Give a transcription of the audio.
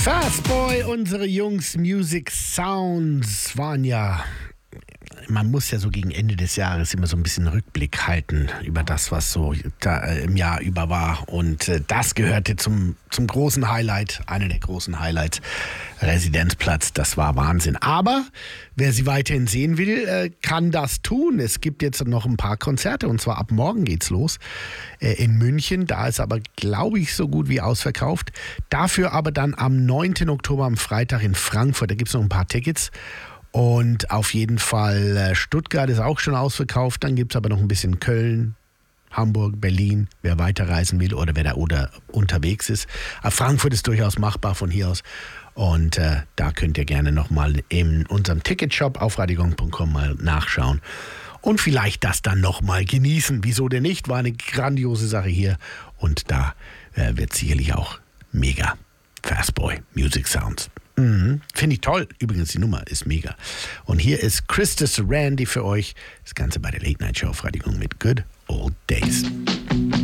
Fastboy, unsere Jungs Music Sounds waren ja, man muss ja so gegen Ende des Jahres immer so ein bisschen Rückblick halten über das, was so da, im Jahr über war. Und das gehörte zum großen Highlight, einer der großen Highlights, Residenzplatz. Das war Wahnsinn. Aber wer sie weiterhin sehen will, kann das tun. Es gibt jetzt noch ein paar Konzerte und zwar ab morgen geht's los in München. Da ist aber, glaube ich, so gut wie ausverkauft. Dafür aber dann am 9. Oktober, am Freitag in Frankfurt. Da gibt es noch ein paar Tickets. Und auf jeden Fall Stuttgart ist auch schon ausverkauft. Dann gibt es aber noch ein bisschen Köln, Hamburg, Berlin, wer weiterreisen will oder wer da unterwegs ist. Aber Frankfurt ist durchaus machbar von hier aus. Und da könnt ihr gerne nochmal in unserem Ticketshop auf radiogong.com mal nachschauen. Und vielleicht das dann nochmal genießen. Wieso denn nicht? War eine grandiose Sache hier. Und da wird sicherlich auch mega. Fastboy, Music Sounds. Finde ich toll. Übrigens, die Nummer ist mega. Und hier ist Christus Randy für euch. Das Ganze bei der Late Night Show auf Radio Gong mit Good Old Days.